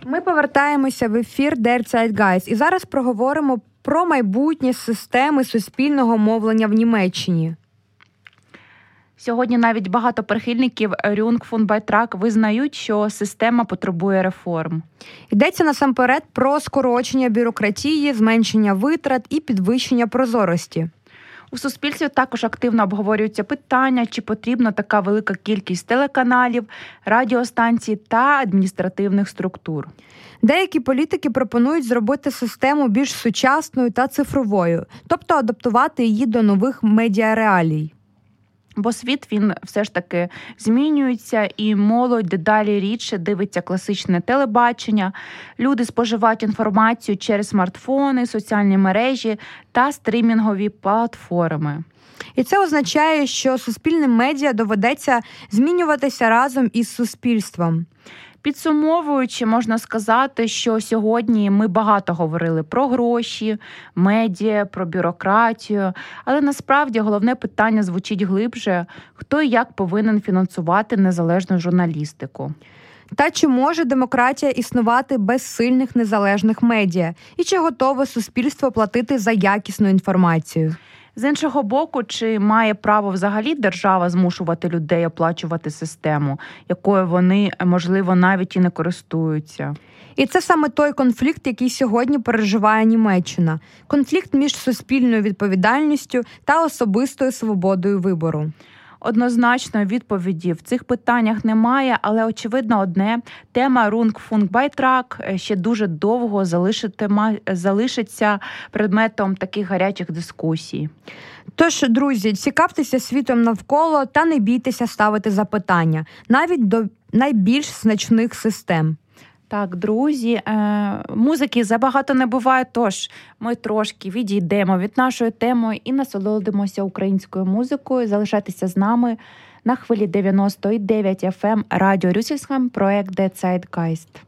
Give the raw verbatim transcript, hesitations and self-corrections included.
Ми повертаємося в ефір Der Zeitgeist і зараз проговоримо про майбутнє системи суспільного мовлення в Німеччині. Сьогодні навіть багато прихильників Rundfunkbeitrag визнають, що система потребує реформ. Йдеться насамперед про скорочення бюрократії, зменшення витрат і підвищення прозорості. У суспільстві також активно обговорюються питання, чи потрібна така велика кількість телеканалів, радіостанцій та адміністративних структур. Деякі політики пропонують зробити систему більш сучасною та цифровою, тобто адаптувати її до нових медіареалій. Бо світ, він все ж таки змінюється, і молодь дедалі рідше дивиться класичне телебачення. Люди споживають інформацію через смартфони, соціальні мережі та стрімінгові платформи. І це означає, що суспільним медіа доведеться змінюватися разом із суспільством. Підсумовуючи, можна сказати, що сьогодні ми багато говорили про гроші, медіа, про бюрократію, але насправді головне питання звучить глибше – хто і як повинен фінансувати незалежну журналістику. Та чи може демократія існувати без сильних незалежних медіа? І чи готове суспільство платити за якісну інформацію? З іншого боку, чи має право взагалі держава змушувати людей оплачувати систему, якою вони, можливо, навіть і не користуються? І це саме той конфлікт, який сьогодні переживає Німеччина. Конфлікт між суспільною відповідальністю та особистою свободою вибору. Однозначно відповіді в цих питаннях немає, але очевидно одне – тема Rundfunkbeitrag ще дуже довго залишиться предметом таких гарячих дискусій. Тож, друзі, цікавтеся світом навколо та не бійтеся ставити запитання, навіть до найбільш значних систем. Так, друзі, музики забагато не буває, тож ми трошки відійдемо від нашої теми і насолодимося українською музикою. Залишайтеся з нами на хвилі дев'яносто дев'ять еф ем Радіо Рюссельсхем, проект Der Zeitgeist.